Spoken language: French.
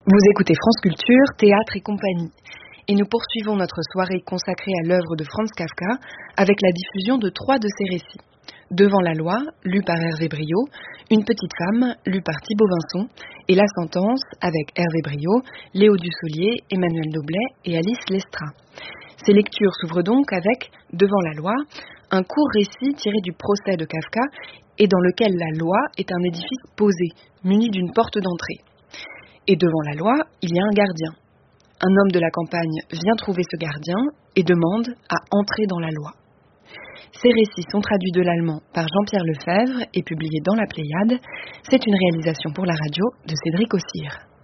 Vous écoutez France Culture, Théâtre et compagnie. Et nous poursuivons notre soirée consacrée à l'œuvre de Franz Kafka avec la diffusion de 3 de ses récits. Devant la loi, lu par Hervé Briot, Une petite femme, lu par Thibaut Vincent, et La sentence, avec Hervé Briot, Léo Dussolier, Emmanuel Doblet et Alice Lestra. Ces lectures s'ouvrent donc avec Devant la loi, un court récit tiré du procès de Kafka et dans lequel la loi est un édifice posé, muni d'une porte d'entrée. Et devant la loi, il y a un gardien. Un homme de la campagne vient trouver ce gardien et demande à entrer dans la loi. Ces récits sont traduits de l'allemand par Jean-Pierre Lefebvre et publiés dans la Pléiade. C'est une réalisation pour la radio de Cédric Ossire.